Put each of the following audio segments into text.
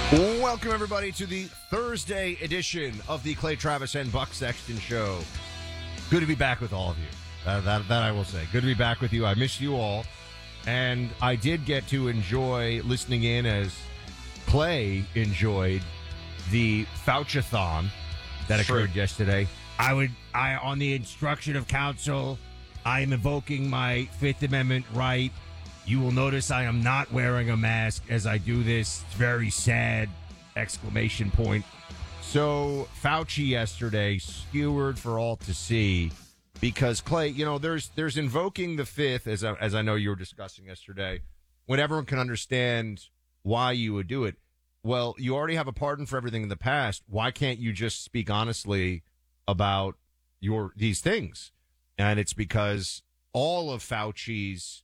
Welcome, everybody, to the Thursday edition of the Clay Travis and Buck Sexton Show. Good to be back with all of you. That I will say. Good to be back with you. I missed you all. And I did get to enjoy listening in as Clay enjoyed the Fauci-thon that occurred yesterday. I, on the instruction of counsel, I am invoking my Fifth Amendment right. You will notice I am not wearing a mask as I do this. It's very sad! Exclamation point. So Fauci yesterday skewered for all to see because Clay, you know, there's invoking the Fifth as I know you were discussing yesterday. When everyone can understand why you would do it. Well, you already have a pardon for everything in the past. Why can't you just speak honestly about these things? And it's because all of Fauci's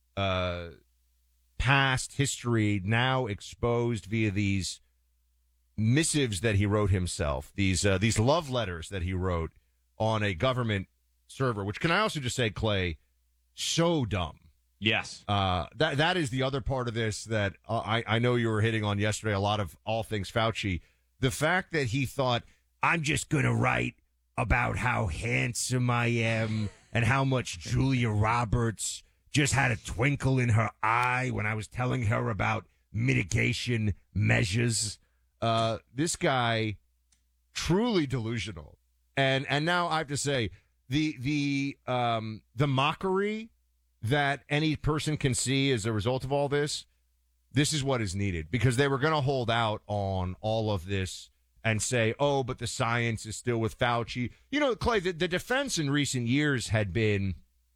past history now exposed via these missives that he wrote himself, these love letters that he wrote on a government server, which can I also just say, Clay, so dumb. Yes. That is the other part of this that I know you were hitting on yesterday, a lot of all things Fauci. The fact that he thought, I'm just going to write about how handsome I am and how much Julia Roberts just had a twinkle in her eye when I was telling her about mitigation measures. This guy, truly delusional. And now I have to say, the mockery that any person can see as a result of all this, this is what is needed. Because they were going to hold out on all of this and say, oh, but the science is still with Fauci. You know, Clay, the defense in recent years had been...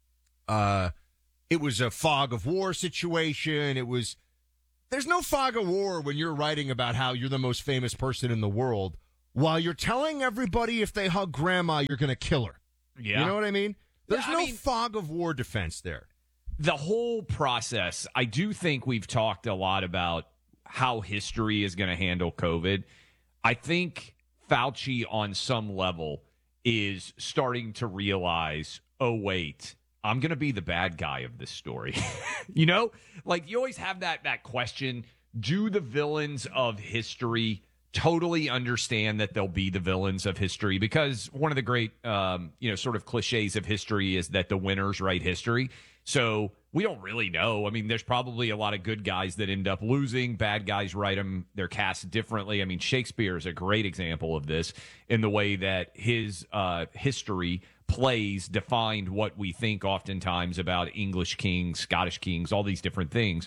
it was a fog of war situation. There's no fog of war when you're writing about how you're the most famous person in the world while you're telling everybody if they hug grandma, you're going to kill her. Yeah. You know what I mean? There's no fog of war defense there. The whole process, I do think we've talked a lot about how history is going to handle COVID. I think Fauci on some level is starting to realize, oh, wait, I'm going to be the bad guy of this story. You know, like you always have that question. Do the villains of history totally understand that they'll be the villains of history? Because one of the great, sort of cliches of history is that the winners write history. So we don't really know. I mean, there's probably a lot of good guys that end up losing. Bad guys write them. They're cast differently. I mean, Shakespeare is a great example of this in the way that his history plays defined what we think oftentimes about English kings, Scottish kings, all these different things.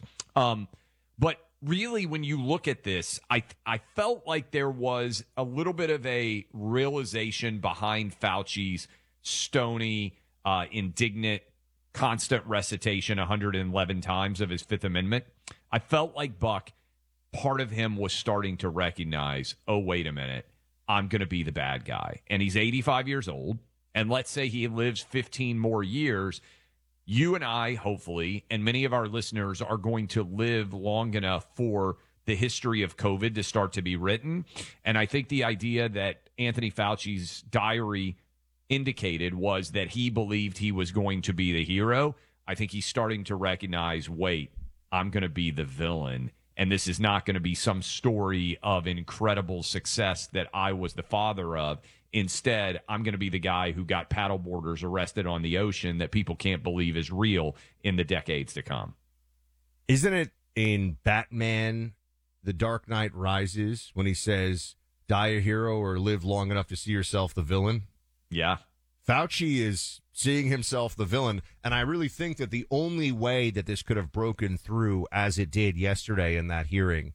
But really, when you look at this, I felt like there was a little bit of a realization behind Fauci's stony, indignant, constant recitation 111 times of his Fifth Amendment. I felt like Buck, part of him was starting to recognize, oh, wait a minute, I'm going to be the bad guy. And he's 85 years old. And let's say he lives 15 more years. You and I, hopefully, and many of our listeners are going to live long enough for the history of COVID to start to be written. And I think the idea that Anthony Fauci's diary indicated was that he believed he was going to be the hero. I think he's starting to recognize, wait, I'm going to be the villain. And this is not going to be some story of incredible success that I was the father of. Instead, I'm going to be the guy who got paddleboarders arrested on the ocean that people can't believe is real in the decades to come. Isn't it in Batman, The Dark Knight Rises, when he says, die a hero or live long enough to see yourself the villain? Yeah. Fauci is seeing himself the villain, and I really think that the only way that this could have broken through as it did yesterday in that hearing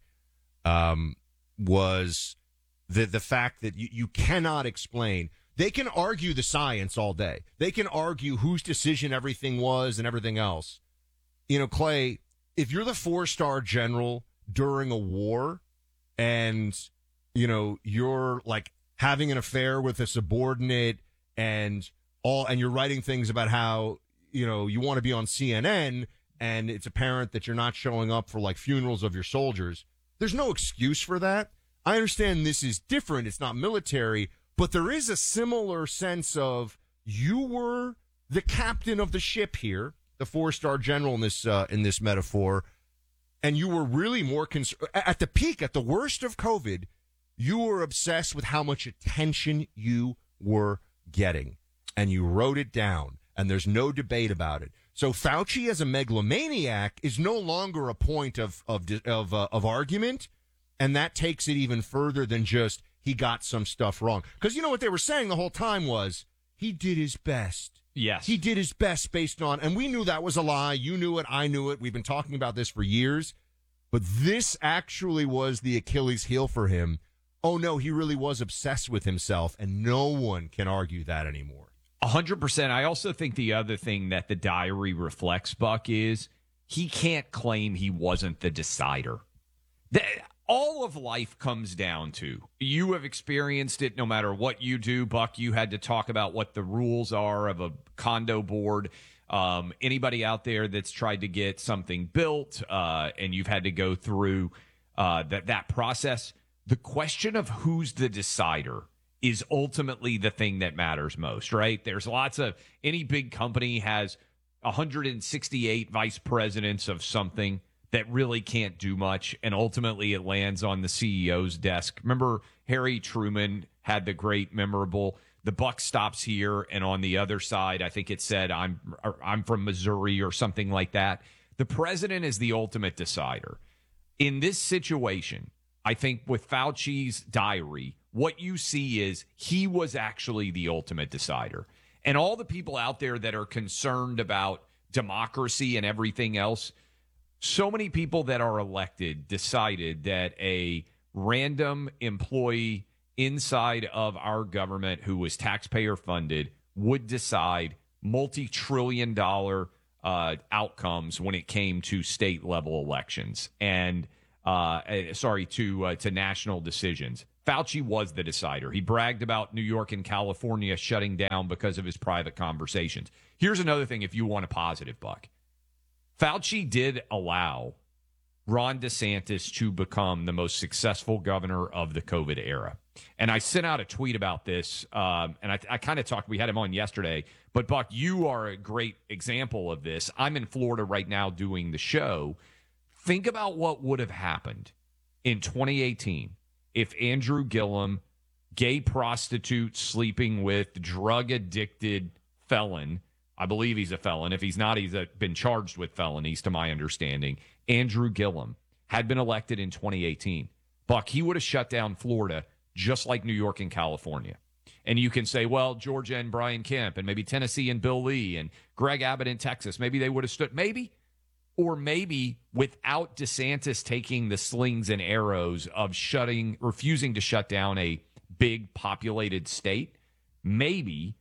was the fact that you cannot explain. They can argue the science all day. They can argue whose decision everything was and everything else. You know, Clay, if you're the 4-star general during a war and, you know, you're like having an affair with a subordinate and you're writing things about how, you know, you want to be on CNN and it's apparent that you're not showing up for like funerals of your soldiers, there's no excuse for that. I understand this is different. It's not military, but there is a similar sense of you were the captain of the ship here, the 4-star general in this metaphor. and you were really more concerned at the peak, at the worst of COVID, you were obsessed with how much attention you were getting, and you wrote it down, and there's no debate about it. So Fauci as a megalomaniac is no longer a point of argument, and that takes it even further than just he got some stuff wrong. Because you know what they were saying the whole time was he did his best. Yes. He did his best based on, and we knew that was a lie. You knew it. I knew it. We've been talking about this for years. But this actually was the Achilles heel for him. Oh, no, he really was obsessed with himself, and no one can argue that anymore. 100%. I also think the other thing that the diary reflects, Buck, is he can't claim he wasn't the decider. All of life comes down to, you have experienced it no matter what you do. Buck, you had to talk about what the rules are of a condo board. Anybody out there that's tried to get something built and you've had to go through that process, the question of who's the decider is ultimately the thing that matters most, right? There's any big company has 168 vice presidents of something that really can't do much, and ultimately it lands on the CEO's desk. Remember, Harry Truman had the great memorable, the buck stops here, and on the other side, I think it said, I'm from Missouri or something like that. The president is the ultimate decider. In this situation, I think with Fauci's diary, what you see is he was actually the ultimate decider. And all the people out there that are concerned about democracy and everything else, so many people that are elected decided that a random employee inside of our government who was taxpayer funded would decide multi-trillion-dollar outcomes when it came to state level elections and to national decisions. Fauci was the decider. He bragged about New York and California shutting down because of his private conversations. Here's another thing if you want a positive, Buck. Fauci did allow Ron DeSantis to become the most successful governor of the COVID era. And I sent out a tweet about this, and I kind of talked, we had him on yesterday, but Buck, you are a great example of this. I'm in Florida right now doing the show. Think about what would have happened in 2018 if Andrew Gillum, gay prostitute sleeping with drug-addicted felon, I believe he's a felon. If he's not, he's been charged with felonies, to my understanding. Andrew Gillum had been elected in 2018. Buck, he would have shut down Florida just like New York and California. And you can say, well, Georgia and Brian Kemp and maybe Tennessee and Bill Lee and Greg Abbott in Texas, maybe they would have stood. Maybe. Or maybe without DeSantis taking the slings and arrows of refusing to shut down a big populated state, maybe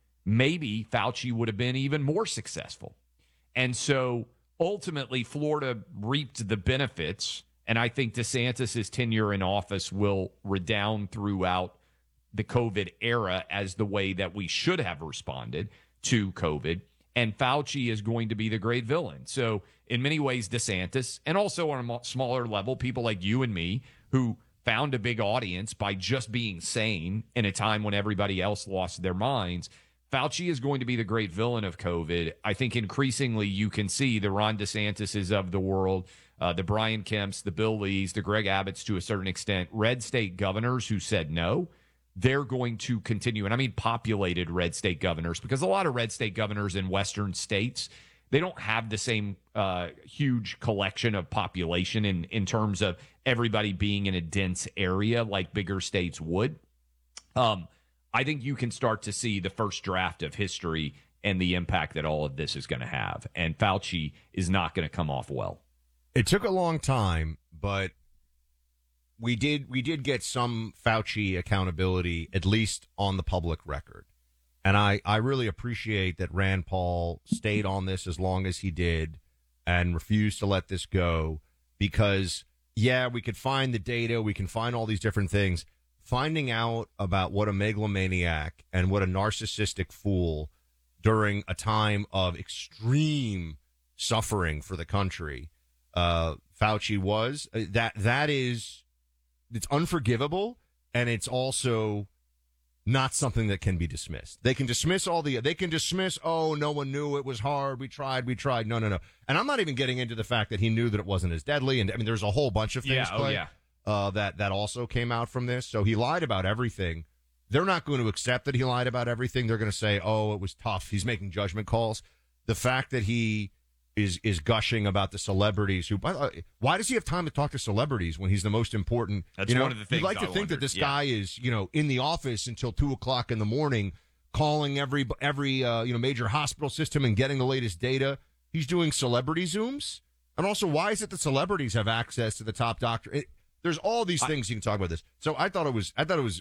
Fauci would have been even more successful. And so ultimately Florida reaped the benefits, and I think DeSantis' tenure in office will redound throughout the COVID era as the way that we should have responded to COVID. And Fauci is going to be the great villain. So in many ways, DeSantis, and also on a smaller level, people like you and me who found a big audience by just being sane in a time when everybody else lost their minds, Fauci is going to be the great villain of COVID. I think increasingly you can see the Ron DeSantises of the world, the Brian Kemps, the Bill Lees, the Greg Abbotts to a certain extent, red state governors who said no. They're going to continue, and I mean populated red state governors, because a lot of red state governors in western states, they don't have the same huge collection of population in terms of everybody being in a dense area like bigger states would. I think you can start to see the first draft of history and the impact that all of this is going to have. And Fauci is not going to come off well. It took a long time, but we did get some Fauci accountability, at least on the public record. And I really appreciate that Rand Paul stayed on this as long as he did and refused to let this go because, yeah, we could find the data, we can find all these different things. Finding out about what a megalomaniac and what a narcissistic fool during a time of extreme suffering for the country Fauci was, that is, it's unforgivable, and it's also not something that can be dismissed. They can dismiss oh, no one knew it was hard. We tried. No. And I'm not even getting into the fact that he knew that it wasn't as deadly. And I mean, there's a whole bunch of things, Clay, that also came out from this. So he lied about everything. They're not going to accept that he lied about everything. They're going to say, oh, it was tough. He's making judgment calls. The fact that he is gushing about the celebrities why does he have time to talk to celebrities when he's the most important? That's one of the things you'd like to think that this guy is, in the office until 2:00 in the morning, calling every major hospital system and getting the latest data. He's doing celebrity Zooms. And also, why is it that celebrities have access to the top doctor? There's all these things you can talk about this. So I thought it was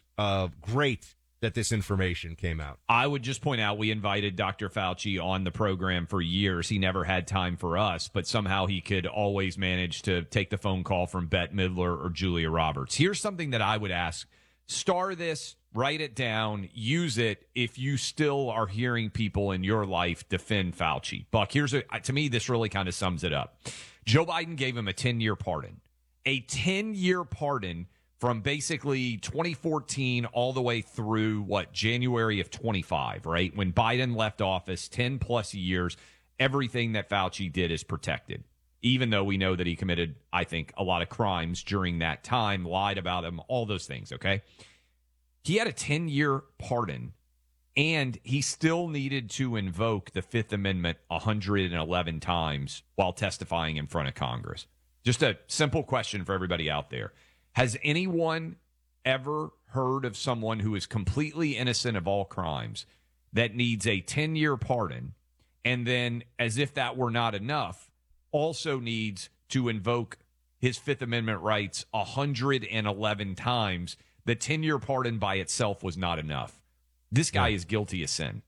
great that this information came out. I would just point out we invited Dr. Fauci on the program for years. He never had time for us, but somehow he could always manage to take the phone call from Bette Midler or Julia Roberts. Here's something that I would ask. Star this, write it down, use it if you still are hearing people in your life defend Fauci. Buck, to me, this really kind of sums it up. Joe Biden gave him a 10-year pardon. A 10-year pardon from basically 2014 all the way through, January of 25, right? When Biden left office, 10 plus years, everything that Fauci did is protected, even though we know that he committed, I think, a lot of crimes during that time, lied about them, all those things, okay? He had a 10-year pardon, and he still needed to invoke the Fifth Amendment 111 times while testifying in front of Congress. Just a simple question for everybody out there. Has anyone ever heard of someone who is completely innocent of all crimes that needs a 10-year pardon and then, as if that were not enough, also needs to invoke his Fifth Amendment rights 111 times? The 10-year pardon by itself was not enough. This guy is guilty of sin.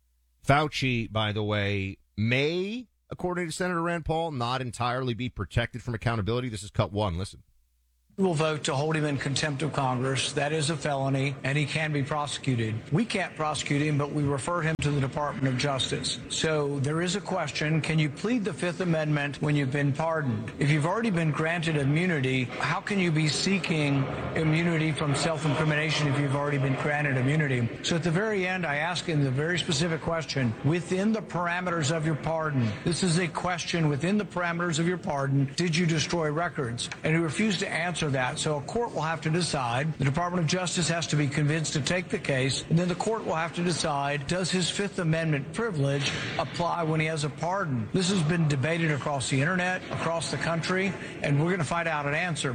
Fauci, by the way, may, according to Senator Rand Paul, not entirely be protected from accountability. This is cut one. Listen. Will vote to hold him in contempt of Congress. That is a felony, and he can be prosecuted. We can't prosecute him, but we refer him to the Department of Justice. So there is a question. Can you plead the Fifth Amendment when you've been pardoned? If you've already been granted immunity, how can you be seeking immunity from self-incrimination if you've already been granted immunity? So at the very end, I ask him the very specific question, within the parameters of your pardon. This is a question within the parameters of your pardon. Did you destroy records? And he refused to answer that. So a court will have to decide. The Department of Justice has to be convinced to take the case, and then the court will have to decide, does his Fifth Amendment privilege apply when he has a pardon? This has been debated across the internet, across the country, and we're going to find out an answer.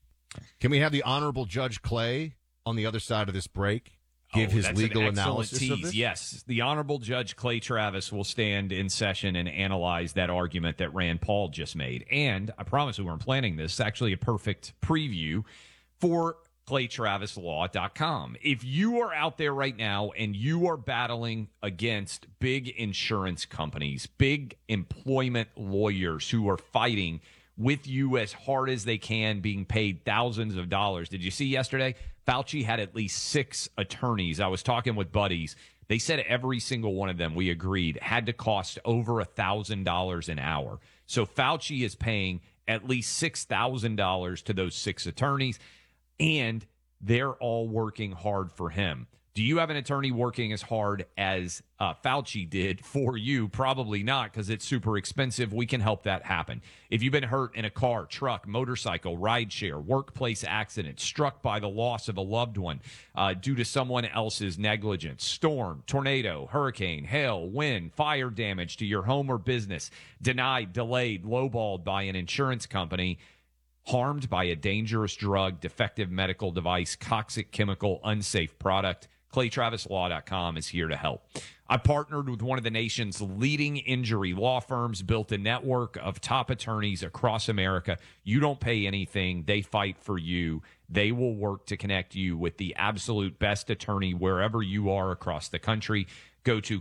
Can we have the Honorable Judge Clay on the other side of this break give his legal analysis of this? Yes, the Honorable Judge Clay Travis will stand in session and analyze that argument that Rand Paul just made. And I promise we weren't planning this. It's actually a perfect preview for ClayTravisLaw.com. If you are out there right now and you are battling against big insurance companies, big employment lawyers who are fighting with you as hard as they can, being paid thousands of dollars. Did you see yesterday? Fauci had at least 6 attorneys. I was talking with buddies. They said every single one of them, we agreed, had to cost over $1,000 an hour. So Fauci is paying at least $6,000 to those 6 attorneys, and they're all working hard for him. Do you have an attorney working as hard as Fauci did for you? Probably not, because it's super expensive. We can help that happen. If you've been hurt in a car, truck, motorcycle, rideshare, workplace accident, struck by the loss of a loved one due to someone else's negligence, storm, tornado, hurricane, hail, wind, fire damage to your home or business, denied, delayed, lowballed by an insurance company, harmed by a dangerous drug, defective medical device, toxic chemical, unsafe product, ClayTravisLaw.com is here to help. I partnered with one of the nation's leading injury law firms, built a network of top attorneys across America. You don't pay anything. They fight for you. They will work to connect you with the absolute best attorney wherever you are across the country. Go to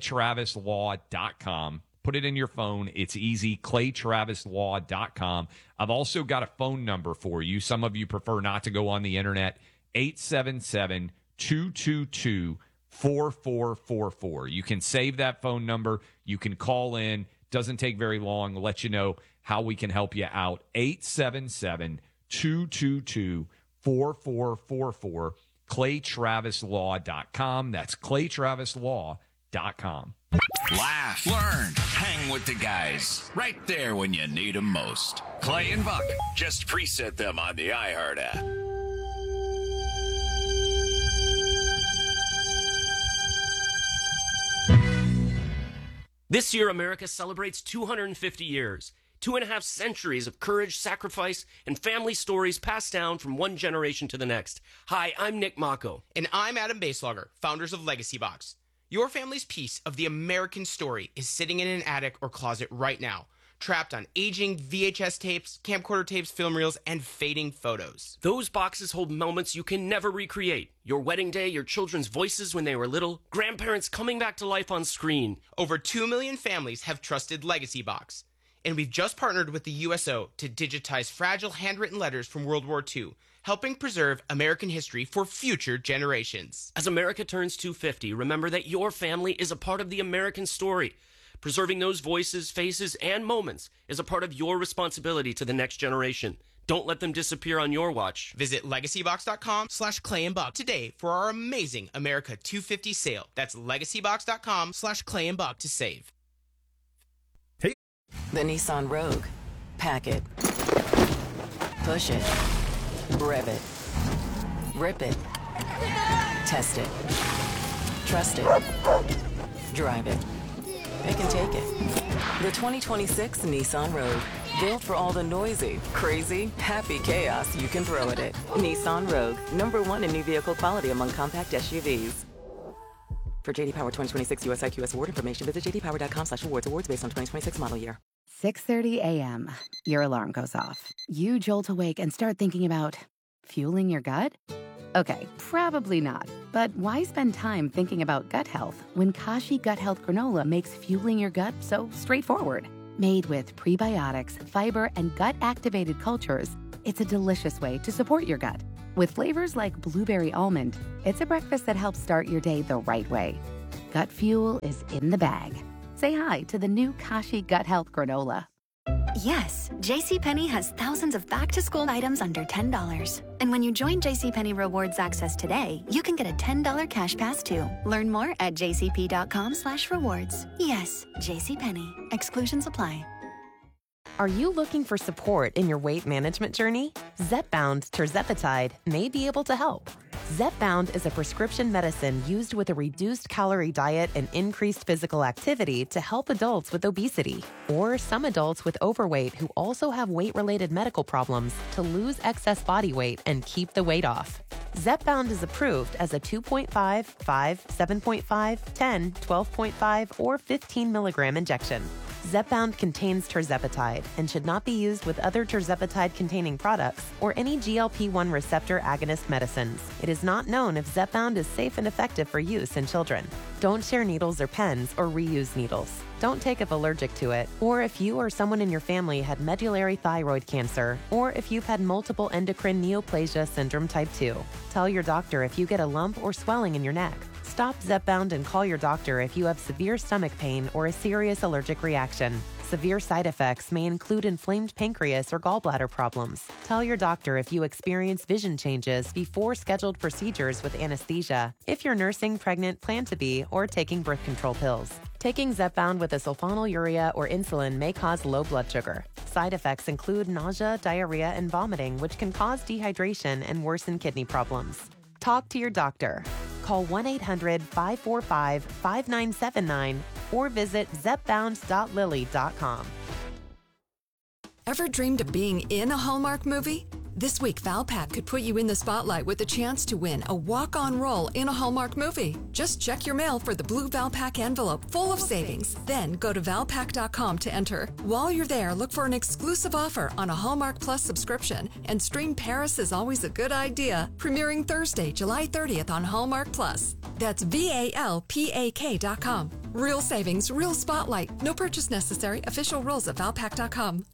ClayTravisLaw.com. Put it in your phone. It's easy. ClayTravisLaw.com. I've also got a phone number for you. Some of you prefer not to go on the internet. 877-222-4444. You can save that phone number. You can call in. Doesn't take very long. We'll let you know how we can help you out. 877-222-4444. ClayTravisLaw.com. That's ClayTravisLaw.com. Laugh, learn, hang with the guys. Right there when you need them most. Clay and Buck. Just preset them on the iHeart app. This year, America celebrates 250 years. 2.5 centuries of courage, sacrifice, and family stories passed down from one generation to the next. Hi, I'm Nick Mako. And I'm Adam Baselogger, founders of Legacy Box. Your family's piece of the American story is sitting in an attic or closet right now, trapped on aging VHS tapes, camcorder tapes, film reels, and fading photos. Those boxes hold moments you can never recreate. Your wedding day, your children's voices when they were little, grandparents coming back to life on screen. Over 2 million families have trusted Legacy Box. And we've just partnered with the USO to digitize fragile handwritten letters from World War II, helping preserve American history for future generations. As America turns 250, remember that your family is a part of the American story. Preserving those voices, faces, and moments is a part of your responsibility to the next generation. Don't let them disappear on your watch. Visit legacybox.com/Clay and Buck today for our amazing America 250 sale. That's legacybox.com/Clay and Buck to save. The Nissan Rogue. Pack it. Push it. Rev it. Rip it. Test it. Trust it. Drive it. It can take it. The 2026 Nissan Rogue. Built for all the noisy, crazy, happy chaos you can throw at it. Nissan Rogue. #1 in new vehicle quality among compact SUVs. For JD Power 2026 US IQS award information, visit jdpower.com/awards. Awards based on 2026 model year. 6:30 a.m. Your alarm goes off. You jolt awake and start thinking about fueling your gut? Okay, probably not. But why spend time thinking about gut health when Kashi Gut Health Granola makes fueling your gut so straightforward? Made with prebiotics, fiber, and gut-activated cultures, it's a delicious way to support your gut. With flavors like blueberry almond, it's a breakfast that helps start your day the right way. Gut fuel is in the bag. Say hi to the new Kashi Gut Health Granola. Yes, JCPenney has thousands of back-to-school items under $10. And when you join JCPenney Rewards Access today, you can get a $10 cash pass too. Learn more at jcp.com/rewards. Yes, JCPenney. Exclusions apply. Are you looking for support in your weight management journey? Zepbound tirzepatide may be able to help. Zepbound is a prescription medicine used with a reduced calorie diet and increased physical activity to help adults with obesity or some adults with overweight who also have weight-related medical problems to lose excess body weight and keep the weight off. Zepbound is approved as a 2.5, 5, 7.5, 10, 12.5, or 15 milligram injection. Zepbound contains tirzepatide and should not be used with other tirzepatide-containing products or any GLP-1 receptor agonist medicines. It is not known if Zepbound is safe and effective for use in children. Don't share needles or pens or reuse needles. Don't take if allergic to it, or if you or someone in your family had medullary thyroid cancer, or if you've had multiple endocrine neoplasia syndrome type 2. Tell your doctor if you get a lump or swelling in your neck. Stop Zepbound and call your doctor if you have severe stomach pain or a serious allergic reaction. Severe side effects may include inflamed pancreas or gallbladder problems. Tell your doctor if you experience vision changes before scheduled procedures with anesthesia, if you're nursing, pregnant, plan to be, or taking birth control pills. Taking Zepbound with a sulfonylurea or insulin may cause low blood sugar. Side effects include nausea, diarrhea, and vomiting, which can cause dehydration and worsen kidney problems. Talk to your doctor. Call 1-800-545-5979 or visit zepbound.lilly.com. Ever dreamed of being in a Hallmark movie? This week, Valpak could put you in the spotlight with a chance to win a walk-on role in a Hallmark movie. Just check your mail for the blue Valpak envelope full of savings. Then go to valpak.com to enter. While you're there, look for an exclusive offer on a Hallmark Plus subscription and stream Paris is Always a Good Idea, premiering Thursday, July 30th on Hallmark Plus. That's VALPAK.com. Real savings, real spotlight. No purchase necessary. Official rules at valpak.com.